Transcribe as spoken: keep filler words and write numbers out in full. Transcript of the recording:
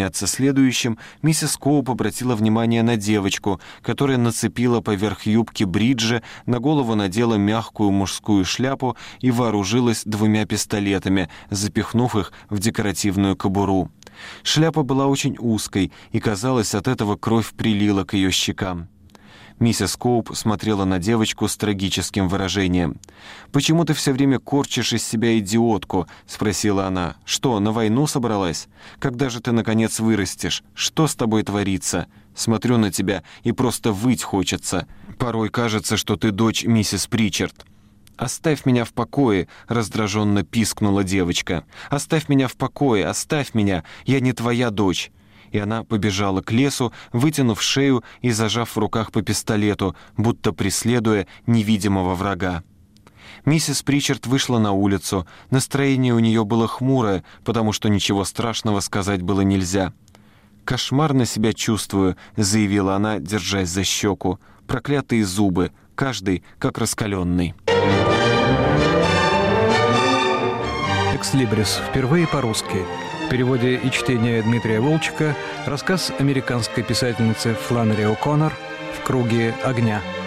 заняться следующим, миссис Коуп обратила внимание на девочку, которая нацепила поверх юбки бриджи, на голову надела мягкую мужскую шляпу и вооружилась двумя пистолетами, запихнув их в декоративную кобуру. Шляпа была очень узкой, и, казалось, от этого кровь прилила к ее щекам. Миссис Коуп смотрела на девочку с трагическим выражением. «Почему ты все время корчишь из себя идиотку?» — спросила она. «Что, на войну собралась? Когда же ты, наконец, вырастешь? Что с тобой творится? Смотрю на тебя, и просто выть хочется. Порой кажется, что ты дочь миссис Причард». «Оставь меня в покое!» — раздраженно пискнула девочка. «Оставь меня в покое! Оставь меня! Я не твоя дочь!» И она побежала к лесу, вытянув шею и зажав в руках по пистолету, будто преследуя невидимого врага. Миссис Причард вышла на улицу. Настроение у нее было хмурое, потому что ничего страшного сказать было нельзя. «Кошмарно себя чувствую», — заявила она, держась за щеку. «Проклятые зубы, каждый как раскаленный». «Экслибрис» впервые по-русски. В переводе и чтении Дмитрия Волчека рассказ американской писательницы Фланнери О'Коннор «В круге огня».